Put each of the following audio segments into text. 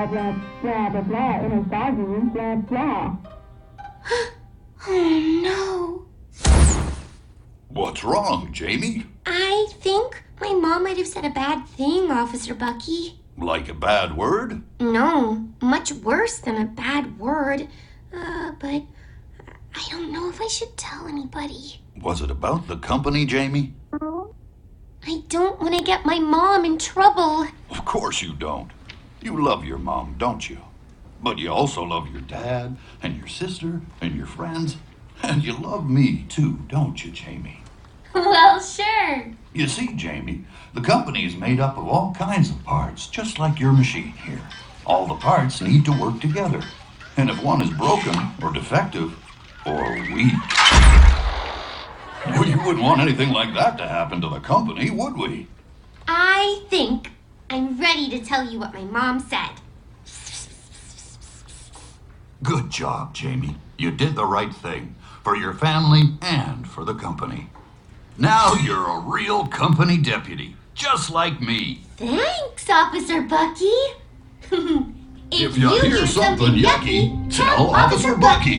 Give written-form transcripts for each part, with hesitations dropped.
blah, blah, blah, blah, blah, in his dog room, blah, blah. Oh, no. What's wrong, Jamie? I think my mom might have said a bad thing, Officer Bucky. Like a bad word? No, much worse than a bad word. But I don't know if I should tell anybody. Was it about the company, Jamie? I don't want to get my mom in trouble. Of course you don't. You love your mom, don't you? But you also love your dad, and your sister, and your friends. And you love me, too, don't you, Jamie? Well, sure. You see, Jamie, the company is made up of all kinds of parts, just like your machine here. All the parts need to work together. And if one is broken, or defective, or weak, well, you wouldn't want anything like that to happen to the company, would we? I think I'm ready to tell you what my mom said. Good job, Jamie. You did the right thing. For your family and for the company. Now you're a real company deputy, just like me. Thanks, Officer Bucky. If you hear something yucky, tell Officer Bucky.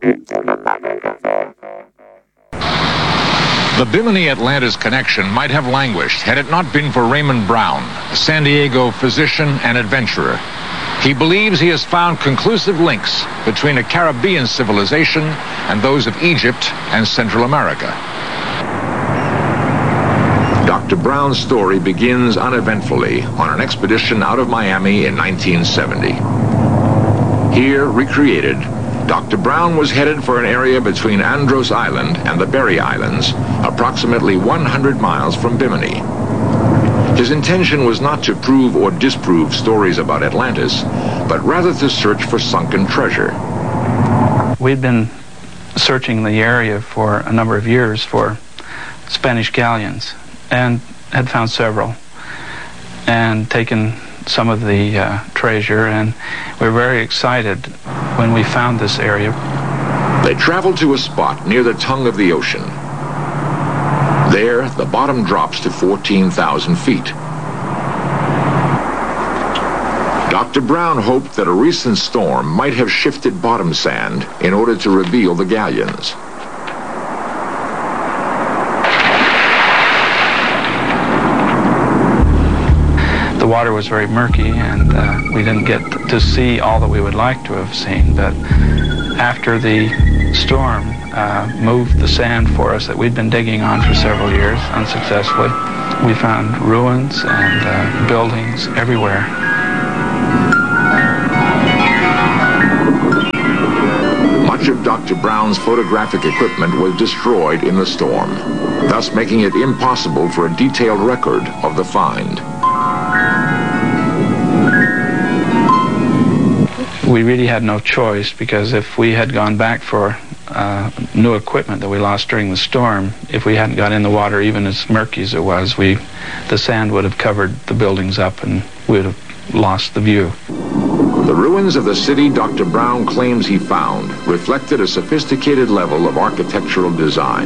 The Bimini-Atlantis connection might have languished had it not been for Raymond Brown, a San Diego physician and adventurer. He believes he has found conclusive links between a Caribbean civilization and those of Egypt and Central America. Dr. Brown's story begins uneventfully on an expedition out of Miami in 1970. Here, recreated, Dr. Brown was headed for an area between Andros Island and the Berry Islands, approximately 100 miles from Bimini. His intention was not to prove or disprove stories about Atlantis, but rather to search for sunken treasure. We'd been searching the area for a number of years for Spanish galleons and had found several and taken some of the treasure, and we were very excited when we found this area. They traveled to a spot near the tongue of the ocean. There, the bottom drops to 14,000 feet. Dr. Brown hoped that a recent storm might have shifted bottom sand in order to reveal the galleons. The water was very murky, and we didn't get to see all that we would like to have seen, but after the storm moved the sand for us that we'd been digging on for several years unsuccessfully, we found ruins and buildings everywhere. Much of Dr. Brown's photographic equipment was destroyed in the storm, thus making it impossible for a detailed record of the find. We really had no choice, because if we had gone back for new equipment that we lost during the storm, if we hadn't got in the water, even as murky as it was, the sand would have covered the buildings up and we would have lost the view. The ruins of the city Dr. Brown claims he found reflected a sophisticated level of architectural design.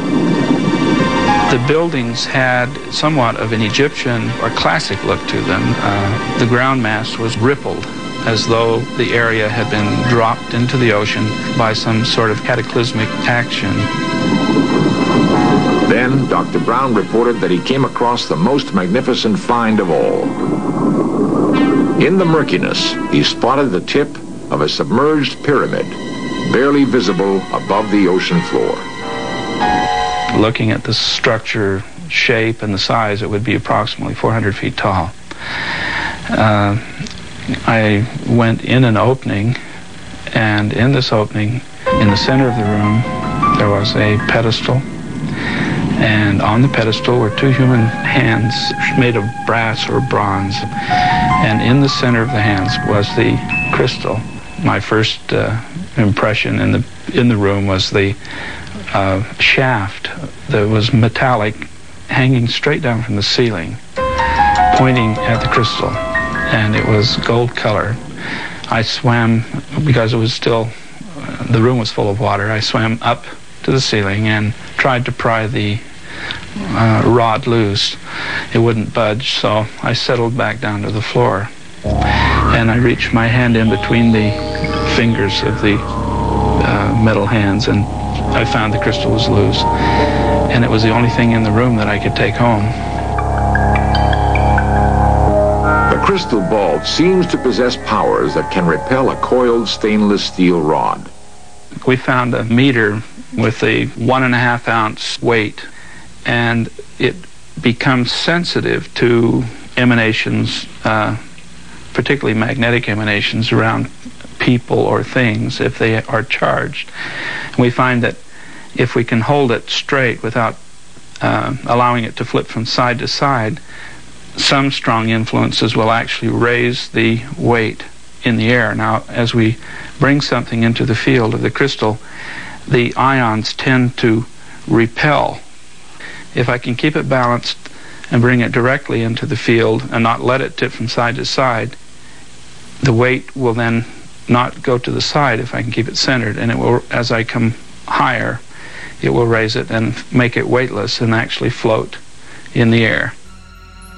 The buildings had somewhat of an Egyptian or classic look to them. The ground mass was rippled, as though the area had been dropped into the ocean by some sort of cataclysmic action. Then, Dr. Brown reported that he came across the most magnificent find of all. In the murkiness, he spotted the tip of a submerged pyramid, barely visible above the ocean floor. Looking at the structure, shape, and the size, it would be approximately 400 feet tall. I went in an opening, and in this opening, in the center of the room, there was a pedestal, and on the pedestal were two human hands made of brass or bronze, and in the center of the hands was the crystal. My first impression in the room was the shaft that was metallic, hanging straight down from the ceiling, pointing at the crystal. And it was gold color. I swam, because it was still, the room was full of water, I swam up to the ceiling and tried to pry the rod loose. It wouldn't budge, so I settled back down to the floor. and I reached my hand in between the fingers of the metal hands, and I found the crystal was loose. And it was the only thing in the room that I could take home. The crystal ball seems to possess powers that can repel a coiled stainless steel rod. We found a meter with a 1.5 ounce weight, and it becomes sensitive to emanations, particularly magnetic emanations around people or things if they are charged. And we find that if we can hold it straight without allowing it to flip from side to side, some strong influences will actually raise the weight in the air. Now, as we bring something into the field of the crystal, the ions tend to repel. If I can keep it balanced and bring it directly into the field and not let it tip from side to side, the weight will then not go to the side if I can keep it centered, and it will, as I come higher, it will raise it and make it weightless and actually float in the air.